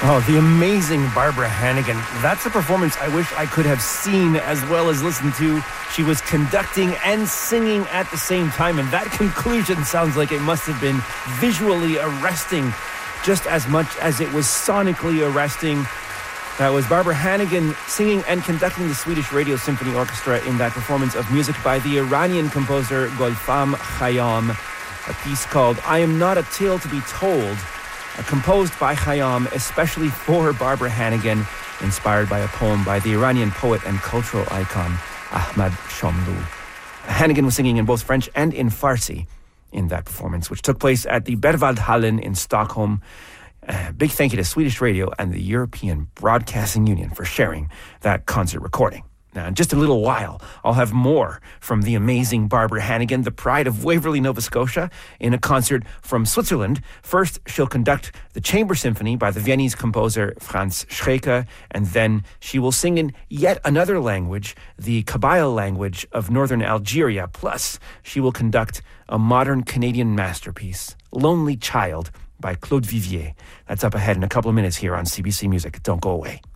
Oh, the amazing Barbara Hannigan. That's a performance I wish I could have seen as well as listened to. She was conducting and singing at the same time, and that conclusion sounds like it must have been visually arresting just as much as it was sonically arresting. That was Barbara Hannigan singing and conducting the Swedish Radio Symphony Orchestra in that performance of music by the Iranian composer Golfam Khayyam, a piece called I Am Not a Tale to Be Told, composed by Khayyam especially for Barbara Hannigan, inspired by a poem by the Iranian poet and cultural icon Ahmad Shamlou. Hannigan was singing in both French and in Farsi in that performance, which took place at the Berwaldhallen in Stockholm. Big thank you to Swedish Radio and the European Broadcasting Union for sharing that concert recording. Now, in just a little while, I'll have more from the amazing Barbara Hannigan, the pride of Waverley, Nova Scotia, in a concert from Switzerland. First, she'll conduct the Chamber Symphony by the Viennese composer Franz Schreker, and then she will sing in yet another language, the Kabyle language of northern Algeria. Plus, she will conduct a modern Canadian masterpiece, Lonely Child, by Claude Vivier. That's up ahead in a couple of minutes here on CBC Music. Don't go away.